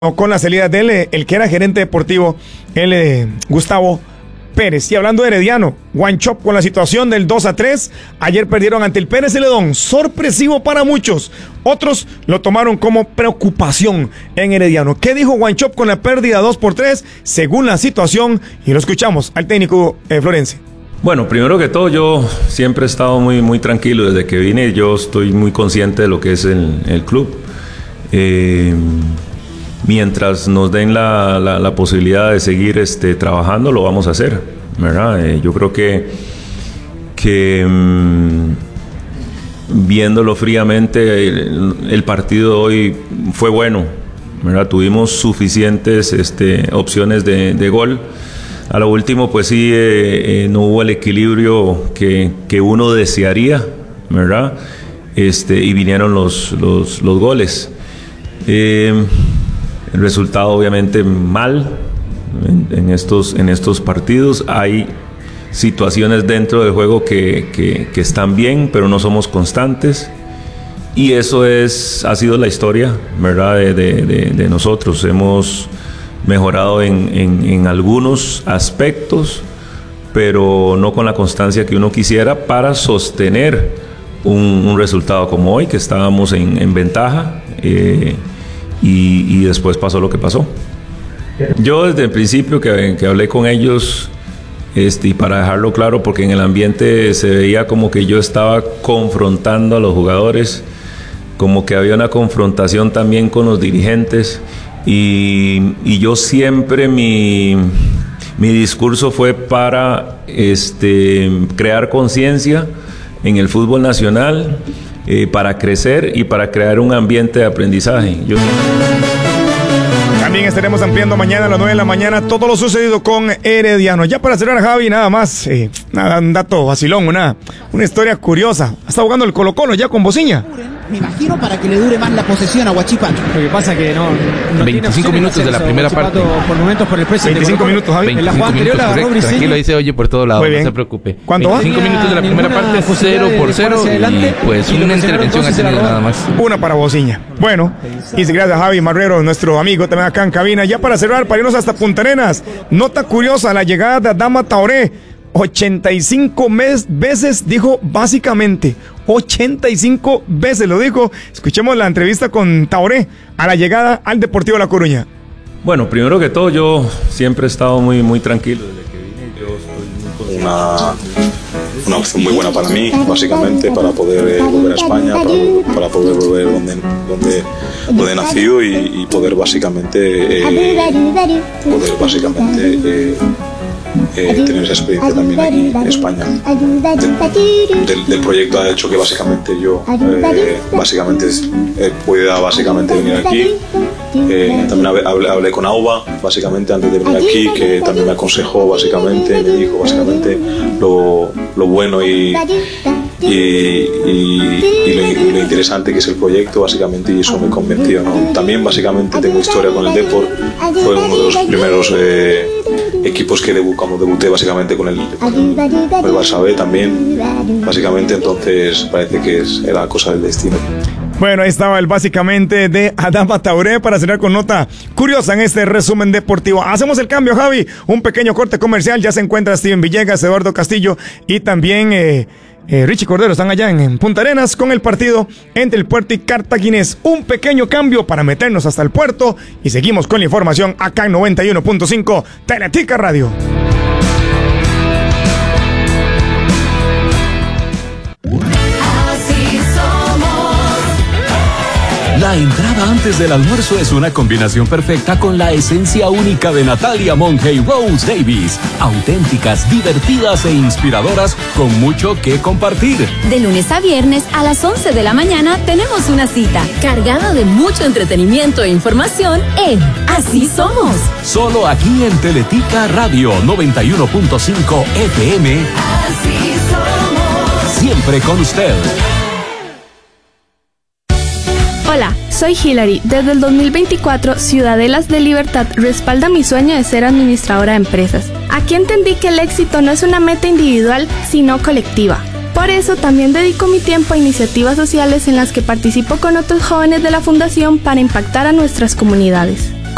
con la salida de él, el que era gerente deportivo, Gustavo Pérez. Y hablando de Herediano, One Chop con la situación del 2-3, ayer perdieron ante el Pérez Celedón, sorpresivo para muchos, otros lo tomaron como preocupación en Herediano. ¿Qué dijo One Chop con la pérdida 2-3 según la situación? Y lo escuchamos al técnico Florense. Bueno, primero que todo, yo siempre he estado muy tranquilo desde que vine. Yo estoy muy consciente de lo que es el club. Mientras nos den la posibilidad de seguir trabajando, lo vamos a hacer, ¿verdad? Yo creo que viéndolo fríamente, el partido de hoy fue bueno, ¿verdad? Tuvimos suficientes opciones de gol. A lo último, pues sí, no hubo el equilibrio que uno desearía, ¿verdad? Y vinieron los goles. El resultado obviamente mal en estos partidos. Hay situaciones dentro del juego que están bien, pero no somos constantes. Y eso ha sido la historia, ¿verdad? de nosotros. Hemos mejorado en algunos aspectos, pero no con la constancia que uno quisiera para sostener un resultado como hoy, que estábamos en ventaja. Y después pasó lo que pasó. Yo desde el principio que hablé con ellos, y para dejarlo claro, porque en el ambiente se veía como que yo estaba confrontando a los jugadores, como que había una confrontación también con los dirigentes, y yo siempre mi discurso fue para crear conciencia en el fútbol nacional, para crecer y para crear un ambiente de aprendizaje. También estaremos ampliando mañana a las 9 de la mañana todo lo sucedido con Herediano. Ya para cerrar, Javi, nada más, un dato vacilón, una historia curiosa. Está jugando el Colo-Colo ya con Bociña. Me imagino para que le dure más la posesión a Huachipato. Lo que pasa que no 25 minutos de la primera parte. Por momentos por el precio. 25 minutos, Javi. 25 minutos, correcto. Tranquilo, ahí se oye por todos lados, no se preocupe. ¿Cuánto va? 25 minutos de la primera parte, 0-0, y pues una intervención ha tenido nada más. Una para Bociña. Bueno, y gracias a Javi Marrero, nuestro amigo también acá en cabina. Ya para cerrar, para irnos hasta Punta Arenas, nota curiosa, la llegada de Adama Traoré. 85 veces dijo básicamente, 85 veces lo dijo. Escuchemos la entrevista con Traoré a la llegada al Deportivo La Coruña. Bueno, primero que todo, yo siempre he estado muy tranquilo desde que vine. Yo estoy muy una opción muy buena para mí, básicamente, para poder volver a España, para poder volver donde he nacido y poder básicamente tener esa experiencia también aquí en España. Del proyecto ha hecho que básicamente yo pueda venir aquí. También hablé con Auba básicamente antes de venir aquí, que también me aconsejó básicamente, me dijo básicamente lo bueno y lo interesante que es el proyecto básicamente, y eso me convenció, ¿no? También básicamente tengo historia con el Depor, fue uno de los primeros equipos que cuando debuté básicamente con el Barça B también, básicamente, entonces parece que era cosa del destino. Bueno, ahí estaba el básicamente de Adama Traoré para cerrar con nota curiosa en este resumen deportivo. Hacemos el cambio, Javi, un pequeño corte comercial. Ya se encuentra Steven Villegas, Eduardo Castillo y también Richie Cordero. Están allá en Punta Arenas con el partido entre el Puerto y Cartaginés. Un pequeño cambio para meternos hasta el puerto y seguimos con la información acá en 91.5 Teletica Radio. La entrada antes del almuerzo es una combinación perfecta con la esencia única de Natalia Monge y Rose Davies. Auténticas, divertidas e inspiradoras con mucho que compartir. De lunes a viernes a las 11 de la mañana tenemos una cita cargada de mucho entretenimiento e información en Así Somos. Solo aquí en Teletica Radio 91.5 FM. Así somos. Siempre con usted. Hola, soy Hilary. Desde el 2024, Ciudadelas de Libertad respalda mi sueño de ser administradora de empresas. Aquí entendí que el éxito no es una meta individual, sino colectiva. Por eso también dedico mi tiempo a iniciativas sociales en las que participo con otros jóvenes de la Fundación para impactar a nuestras comunidades.